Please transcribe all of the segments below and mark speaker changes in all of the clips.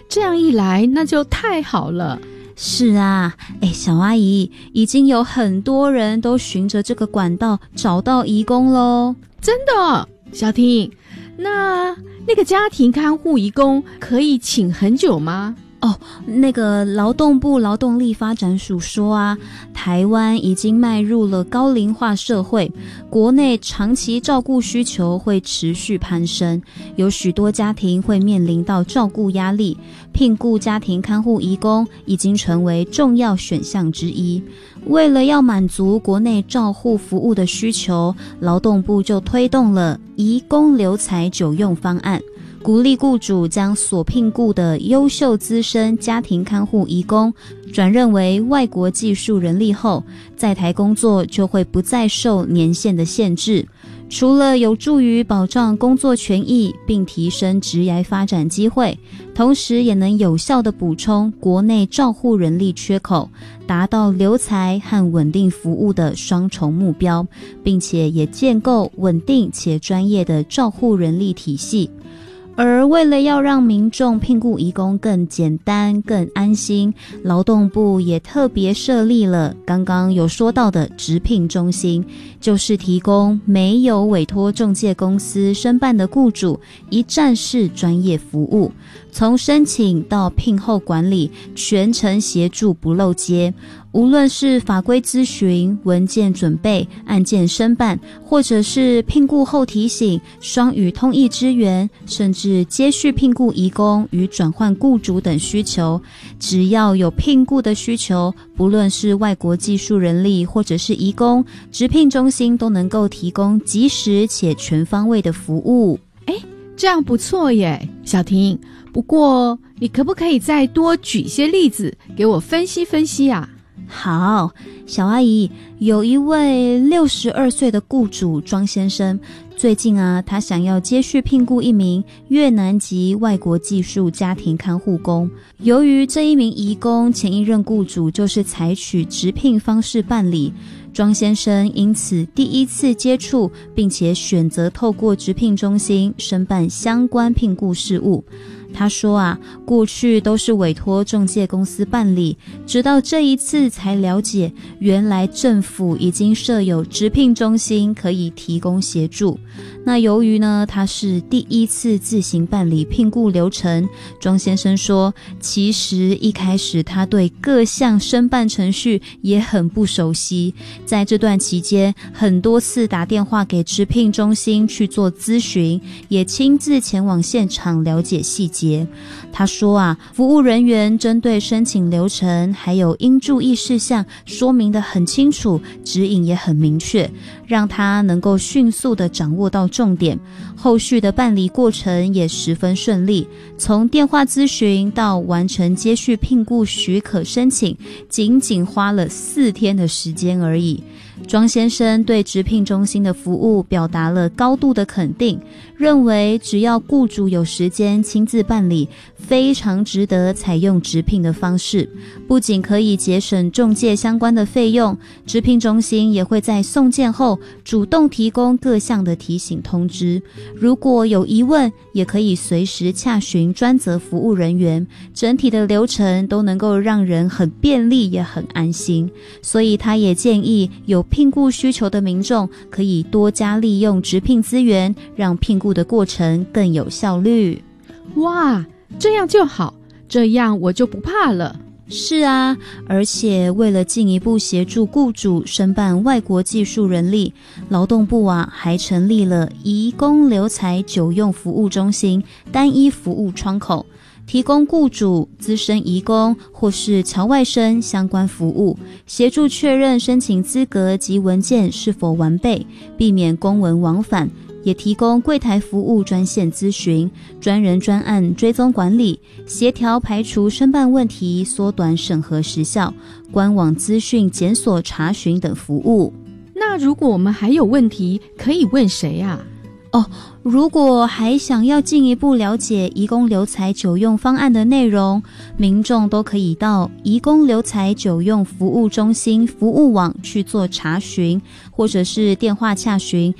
Speaker 1: 这样一来那就太好了。
Speaker 2: 是啊，小阿姨，已经有很多人都循着这个管道找到移工咯。
Speaker 1: 真的？小婷，那个家庭看护移工可以请很久吗？
Speaker 2: 那个劳动部劳动力发展署说啊，台湾已经迈入了高龄化社会，国内长期照顾需求会持续攀升，有许多家庭会面临到照顾压力，聘雇家庭看护移工已经成为重要选项之一。为了要满足国内照护服务的需求，劳动部就推动了移工留才久用方案，鼓励雇主将所聘雇的优秀资深家庭看护移工转任为外国技术人力后，在台工作就会不再受年限的限制。除了有助于保障工作权益并提升职业发展机会，同时也能有效地补充国内照护人力缺口，达到留才和稳定服务的双重目标，并且也建构稳定且专业的照护人力体系。而为了要让民众聘雇移工更简单更安心，劳动部也特别设立了刚刚有说到的职聘中心，就是提供没有委托仲介公司申办的雇主一站式专业服务，从申请到聘后管理全程协助不漏接，无论是法规咨询、文件准备、案件申办，或者是聘雇后提醒、双语通译支援，甚至接续聘雇移工与转换雇主等需求，只要有聘雇的需求，不论是外国技术人力或者是移工，职聘中心都能够提供及时且全方位的服务。
Speaker 1: 这样不错耶，小婷。不过你可不可以再多举些例子给我分析分析啊？
Speaker 2: 好，小阿姨，有一位62岁的雇主庄先生，最近啊，他想要接续聘雇一名越南籍外国技术家庭看护工。由于这一名移工前一任雇主就是采取直聘方式办理，庄先生因此第一次接触，并且选择透过直聘中心申办相关聘雇事务。他说啊，过去都是委托仲介公司办理，直到这一次才了解，原来政府已经设有直聘中心可以提供协助。那由于呢，他是第一次自行办理聘雇流程，庄先生说，其实一开始他对各项申办程序也很不熟悉，在这段期间很多次打电话给直聘中心去做咨询，也亲自前往现场了解细节。他说啊，服务人员针对申请流程还有应注意事项说明得很清楚，指引也很明确，让他能够迅速地掌握到重点。后续的办理过程也十分顺利，从电话咨询到完成接续聘雇许可申请，仅花了4天的时间而已。庄先生对直聘中心的服务表达了高度的肯定，认为只要雇主有时间亲自办理，非常值得采用直聘的方式。不仅可以节省仲介相关的费用，直聘中心也会在送件后主动提供各项的提醒通知，如果有疑问也可以随时洽询专责服务人员，整体的流程都能够让人很便利也很安心。所以他也建议有聘雇需求的民众可以多加利用直聘资源，让聘雇的过程更有效率。
Speaker 1: 哇，这样就好，这样我就不怕了。
Speaker 2: 是啊，而且为了进一步协助雇主申办外国技术人力，劳动部啊还成立了移工留才久用服务中心单一服务窗口，提供雇主、资深移工或是侨外生相关服务，协助确认申请资格及文件是否完备，避免公文往返，也提供柜台服务专线咨询、专人专案追踪管理、协调排除申办问题、缩短审核时效、官网资讯检索查询等服务。
Speaker 1: 那如果我们还有问题，可以问谁啊？
Speaker 2: 如果还想要进一步了解移工留才久用方案的内容，民众都可以到移工留才久用服务中心服务网去做查询，或者是电话洽询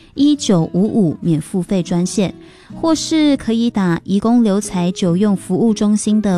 Speaker 2: 1955免付费专线，或是可以打移工留才久用服务中心的